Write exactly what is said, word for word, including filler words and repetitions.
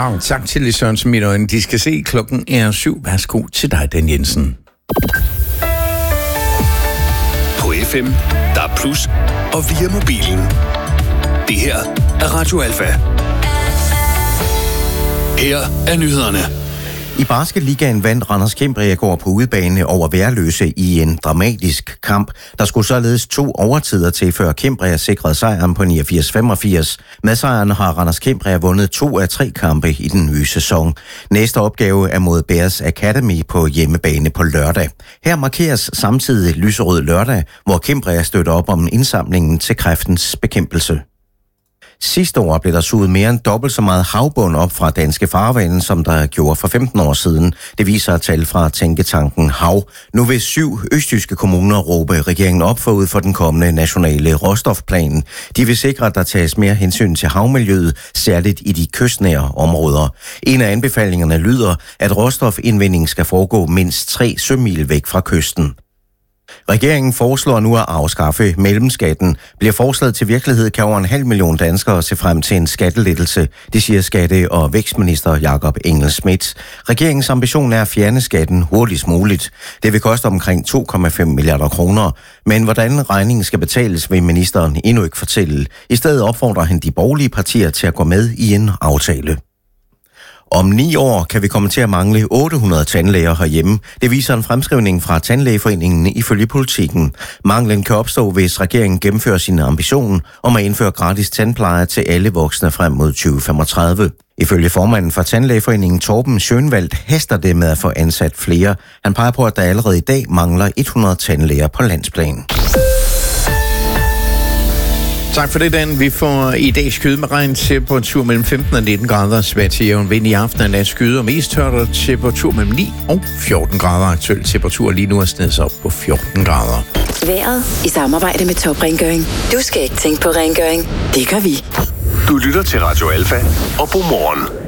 Wow, tak til Sørensen, mine øjne. De skal se, klokken er syv. Værsgo til dig, Dan Jensen. På F M, der er plus, og via mobilen. Det her er Radio Alfa. Her er nyhederne. I Basketligaen vandt Randers Cambria i går på udebane over Værløse i en dramatisk kamp. Der skulle således to overtider til, før Cambria sikrede sejren på niogfirs femogfirs. Med sejren har Randers Cambria vundet to af tre kampe i den nye sæson. Næste opgave er mod Bears Academy på hjemmebane på lørdag. Her markeres samtidig lyserød lørdag, hvor Cambria støtter op om indsamlingen til kræftens bekæmpelse. Sidste år blev der suget mere end dobbelt så meget havbund op fra danske farvande, som der gjorde for femten år siden. Det viser tal fra tænketanken Hav. Nu vil syv østjyske kommuner råbe regeringen op forud for den kommende nationale råstofplan. De vil sikre, at der tages mere hensyn til havmiljøet, særligt i de kystnære områder. En af anbefalingerne lyder, at råstofindvinding skal foregå mindst tre sømil væk fra kysten. Regeringen foreslår nu at afskaffe mellemskatten. Bliver forslaget til virkelighed, kan over en halv million danskere se frem til en skattelettelse. Det siger skatte- og vækstminister Jakob Engel-Schmidt. Regeringens ambition er at fjerne skatten hurtigst muligt. Det vil koste omkring to komma fem milliarder kroner. Men hvordan regningen skal betales, vil ministeren endnu ikke fortælle. I stedet opfordrer han de borgerlige partier til at gå med i en aftale. Om ni år kan vi komme til at mangle otte hundrede tandlæger herhjemme. Det viser en fremskrivning fra Tandlægeforeningen ifølge Politiken. Manglen kan opstå, hvis regeringen gennemfører sin ambition om at indføre gratis tandpleje til alle voksne frem mod tyve femogtredive. Ifølge formanden for Tandlægeforeningen Torben Schönwald haster det med at få ansat flere. Han peger på, at der allerede i dag mangler hundrede tandlæger på landsplan. Tak for det, Dan. Vi får i dag skyde med regn, temperatur mellem femten og nitten grader, svag til jævn vind i aften og nat skyde og mest tørt, og temperatur mellem ni og fjorten grader. Aktuel temperatur lige nu er snedet op på fjorten grader. Vejret i samarbejde med Top Rengøring. Du skal ikke tænke på rengøring. Det gør vi. Du lytter til Radio Alfa, og god morgen.